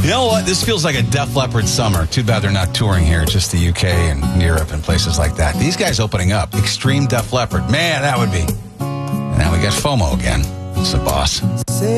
You know what? This feels like a Def Leppard summer. Too bad they're not touring here, just the UK and Europe and places like that. These guys opening up. Extreme Def Leppard. Man, that would be. And now we got FOMO again. It's the boss.